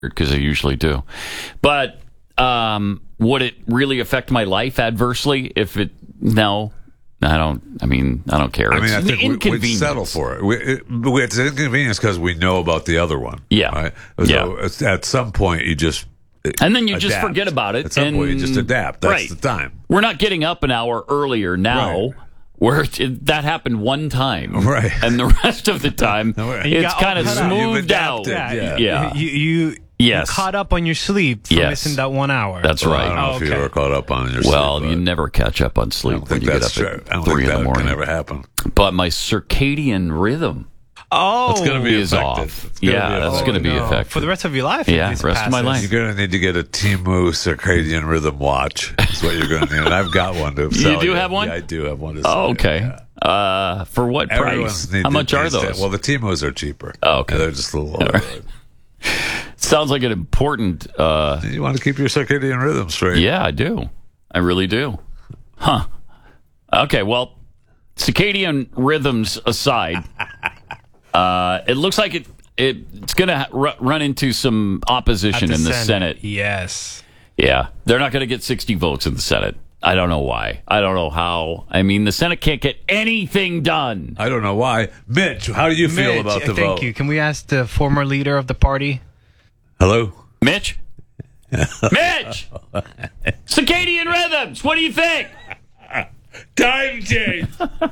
because I usually do. But would it really affect my life adversely if it? No. I don't care. I think we'd settle for it. It's an inconvenience because we know about the other one. Yeah. Right? So at some point, you just and then you adapt. just forget about it. At some point, you just adapt. That's the time. We're not getting up an hour earlier now. Right. Where that happened one time, right? And the rest of the time, it's kind of smoothed out. Yeah. You caught up on your sleep for missing that 1 hour. That's right. I don't know if you ever caught up on your sleep. Well, you never catch up on sleep when you get up at 3 in the morning. Can never happen. But my circadian rhythm it's going to be is off. That's going to be affected. For the rest of your life? Yeah, the rest of my life. You're going to need to get a Timu circadian rhythm watch. That's what you're going to need. And I've got one to sell. You do have one? Yeah, I do have one to sell. Oh, okay. Yeah. For what price? How much are those? Well, the Timus are cheaper. Oh, okay. They're just a little older. Right. Sounds like an important... you want to keep your circadian rhythm straight. Yeah, I do. I really do. Huh. Okay, well, circadian rhythms aside, it looks like it's going to run into some opposition in the Senate. Yes. Yeah, they're not going to get 60 votes in the Senate. I don't know why. I don't know how. I mean, the Senate can't get anything done. I don't know why. Mitch, how do you feel about the vote? Thank you. Can we ask the former leader of the party? Hello? Mitch? Mitch! Circadian rhythms, what do you think? Time change.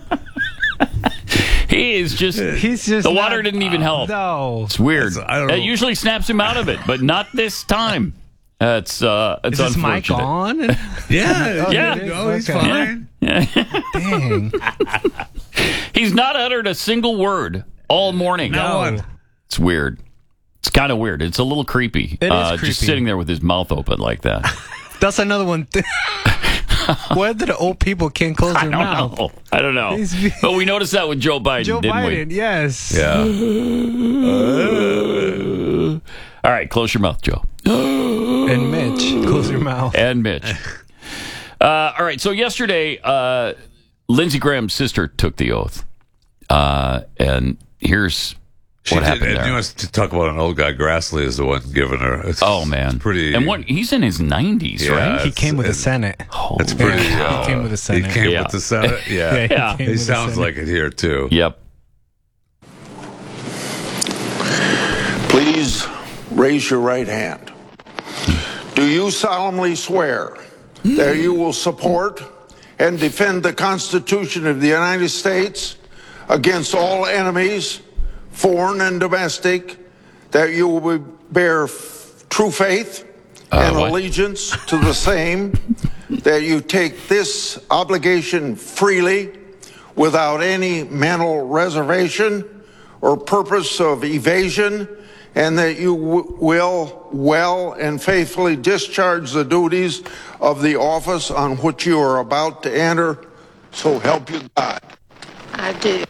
He's just the water didn't even help. No. It's weird. I don't know. It usually snaps him out of it, but not this time. It's Is this mic on? Yeah. No, he's fine. Yeah. Dang. He's not uttered a single word all morning. No. It's weird. It's kind of weird. It's a little creepy. It is creepy. Just sitting there with his mouth open like that. That's another one. Whether the old people can't close their mouth. I don't know. But we noticed that with Joe Biden, didn't we? Yes. Yeah. All right, close your mouth, Joe. And Mitch, close your mouth. And Mitch. All right, so yesterday, Lindsey Graham's sister took the oath. And here's what happened there. And you want to talk about an old guy? Grassley is the one giving her. Man. It's pretty. And he's in his 90s, right? He came with the Senate. It's pretty. He came with the Senate. He came with the Senate? Yeah. He He sounds like it here, too. Yep. Please raise your right hand. Do you solemnly swear that you will support and defend the Constitution of the United States against all enemies, foreign and domestic, that you will bear true faith and allegiance to the same, that you take this obligation freely without any mental reservation or purpose of evasion, and that you will well and faithfully discharge the duties of the office on which you are about to enter, so help you God. I do.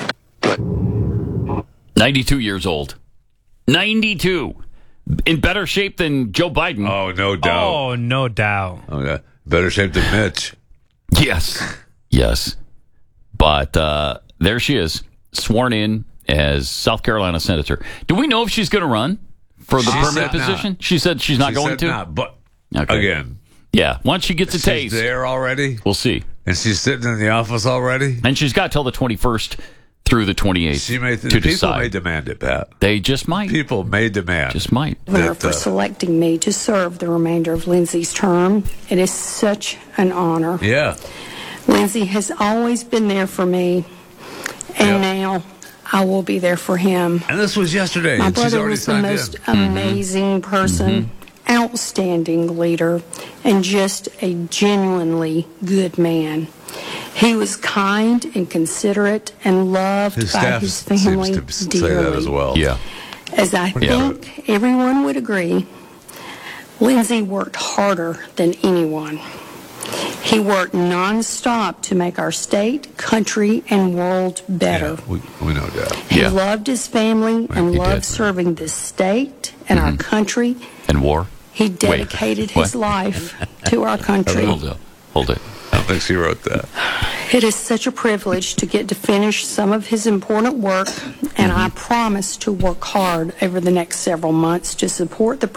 92 years old. 92. In better shape than Joe Biden. Oh, no doubt. Oh, no doubt. Okay. Better shape than Mitch. Yes. But there she is, sworn in as South Carolina senator. Do we know if she's going to run for the permanent position? Not. She said she's not going to? Not, but okay. Again. Yeah, once she gets a taste. She's there already? We'll see. And she's sitting in the office already? And she's got till the 21st through the 28th to decide. People may demand it, Pat. They just might. People may demand. Just might. For selecting me to serve the remainder of Lindsey's term. It is such an honor. Yeah. Lindsey has always been there for me, and now I will be there for him. And this was yesterday. My brother was the most amazing person, outstanding leader, and just a genuinely good man. He was kind and considerate and loved by his family seems to dearly. say that as well. Yeah. As I think everyone would agree, Lindsey worked harder than anyone. He worked nonstop to make our state, country, and world better. Yeah, we know that. He loved his family and loved serving this state and our country. And war? He dedicated his life to our country. Hold it. I don't think she wrote that. It is such a privilege to get to finish some of his important work, and I promise to work hard over the next several months to support the